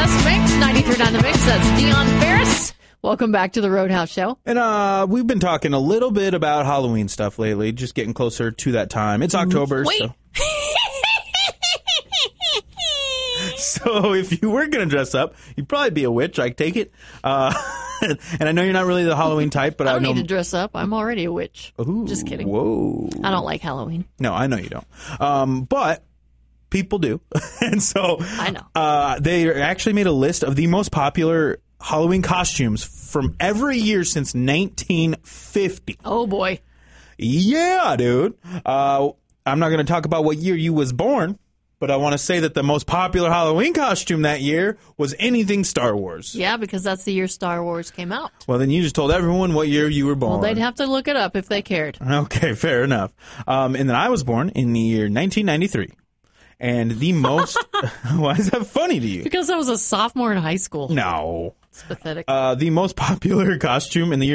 best mix, 93.9 The Mix. That's Dion Ferris. Welcome back to the Roadhouse Show. And we've been talking a little bit about Halloween stuff lately, just getting closer to that time. It's October. Wait. So if you were going to dress up, you'd probably be a witch, I take it. And I know you're not really the Halloween type, but I I don't know... need to dress up. I'm already a witch. Ooh, just kidding. Whoa. I don't like Halloween. No, I know you don't. But people do. And so... I know. They actually made a list of the most popular Halloween costumes from every year since 1950. Oh, boy. Yeah, dude. I'm not going to talk about what year you was born, but I want to say that the most popular Halloween costume that year was anything Star Wars. Yeah, because that's the year Star Wars came out. Well, then you just told everyone what year you were born. Well, they'd have to look it up if they cared. Okay, fair enough. And then I was born in the year 1993. And the most... Why is that funny to you? Because I was a sophomore in high school. No. It's pathetic. The most popular costume in the year